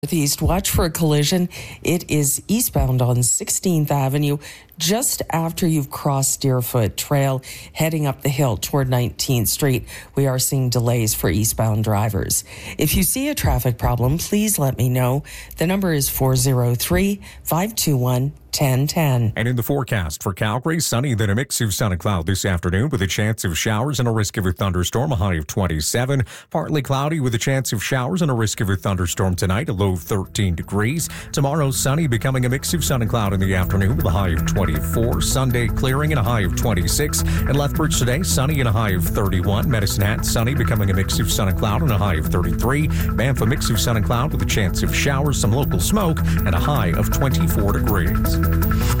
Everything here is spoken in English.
Northeast, watch for a collision. It is eastbound on 16th Avenue, just after you've crossed Deerfoot Trail, heading up the hill toward 19th Street. We are seeing delays for eastbound drivers. If you see a traffic problem, please let me know. The number is 403-521-1010. And in the forecast for Calgary, sunny, then a mix of sun and cloud this afternoon with a chance of showers and a risk of a thunderstorm, a high of 27. Partly cloudy with a chance of showers and a risk of a thunderstorm tonight, a low of 13 degrees. Tomorrow, sunny, becoming a mix of sun and cloud in the afternoon with a high of 24. Sunday, clearing and a high of 26. And Lethbridge today, sunny and a high of 31. Medicine Hat, sunny, becoming a mix of sun and cloud and a high of 33. Banff, a mix of sun and cloud with a chance of showers, some local smoke, and a high of 24 degrees.